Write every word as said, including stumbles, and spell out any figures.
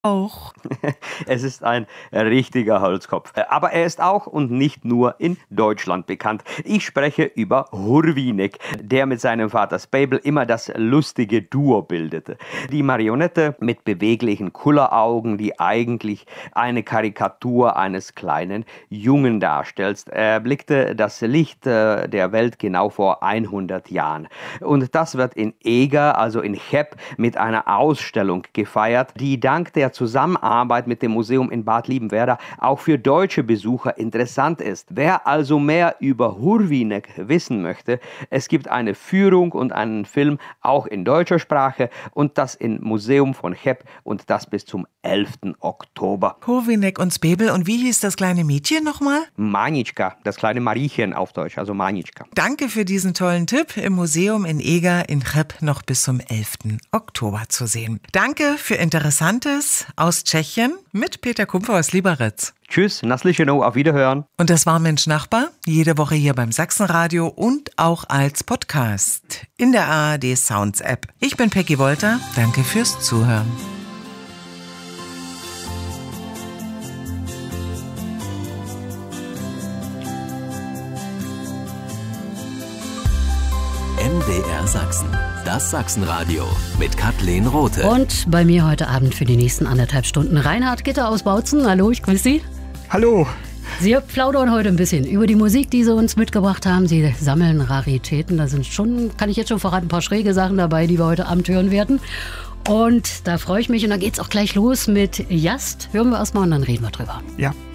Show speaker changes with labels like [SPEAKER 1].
[SPEAKER 1] auch.
[SPEAKER 2] Es ist ein richtiger Holzkopf. Aber er ist auch und nicht nur in Deutschland bekannt. Ich spreche über Hurwinek, der mit seinem Vater Spejbel immer das lustige Duo bildete. Die Marionette mit beweglichen Kulleraugen, die eigentlich eine Karikatur eines kleinen Jungen darstellt, erblickte das Licht der Welt genau vor hundert Jahren. Und das wird in Eger, also in Cheb, mit einer Ausstellung gefeiert, die dank der Zusammenarbeit mit dem Museum in Bad Liebenwerda auch für deutsche Besucher interessant ist. Wer also mehr über Hurwinek wissen möchte, es gibt eine Führung und einen Film auch in deutscher Sprache und das im Museum von Cheb und das bis zum elften Oktober.
[SPEAKER 1] Hurwinek und Spejbel. Und wie hieß das kleine Mädchen nochmal?
[SPEAKER 2] Manička, das kleine Mariechen auf Deutsch, also Manička.
[SPEAKER 1] Danke für diesen tollen Tipp. Im Museum in Eger in Cheb noch bis zum elften Oktober zu sehen. Danke für Interessantes aus Tschechien mit Peter Kumpfer aus Liberec.
[SPEAKER 2] Tschüss, naslyšenou, auf Wiederhören.
[SPEAKER 1] Und das war Mensch Nachbar, jede Woche hier beim Sachsenradio und auch als Podcast in der A R D Sounds App. Ich bin Peggy Wolter, danke fürs Zuhören.
[SPEAKER 3] M D R Sachsen, das Sachsenradio mit Kathleen Rothe.
[SPEAKER 4] Und bei mir heute Abend für die nächsten anderthalb Stunden Reinhard Gitter aus Bautzen. Hallo, ich grüße Sie.
[SPEAKER 5] Hallo.
[SPEAKER 4] Sie plaudern heute ein bisschen über die Musik, die Sie uns mitgebracht haben. Sie sammeln Raritäten. Da sind schon, kann ich jetzt schon verraten, ein paar schräge Sachen dabei, die wir heute Abend hören werden. Und da freue ich mich. Und dann geht's auch gleich los mit Just. Hören wir erstmal und dann reden wir drüber.
[SPEAKER 5] Ja.